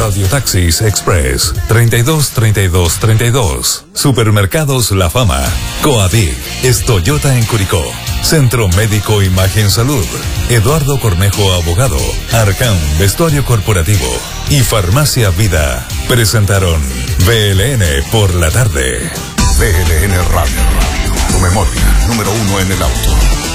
Radiotaxis Express 32 32 32. Supermercados La Fama. Coadic es Toyota en Curicó. Centro Médico Imagen Salud. Eduardo Cornejo Abogado. Arcam Vestuario Corporativo. Y Farmacia Vida. Presentaron BLN por la tarde. BLN Radio. Tu memoria, número 1 en el auto.